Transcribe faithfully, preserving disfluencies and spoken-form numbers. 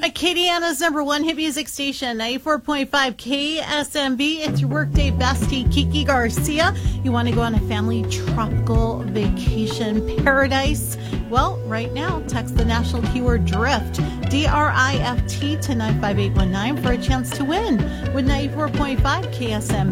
Acadiana's number one hit music station, ninety-four point five K S M B. It's your workday bestie, Kiki Garcia. You want to go on a family tropical vacation paradise? Well, right now, text the national keyword DRIFT, D R I F T, to nine five eight one nine for a chance to win with ninety-four point five K S M B.